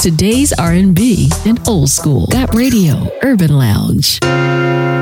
Today's R&B and old school. Got Radio Urban Lounge.